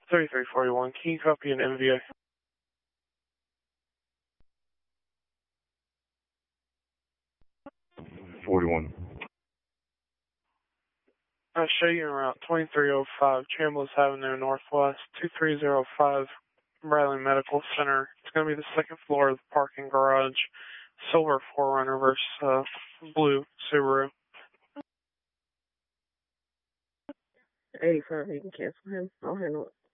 3341, can you copy an MVA? 41. I show you en route 2305, Chambliss Avenue Northwest, 2305, Bradley Medical Center. It's going to be the second floor of the parking garage. Silver 4Runner versus blue Subaru. 85, you can cancel him. I'll handle it.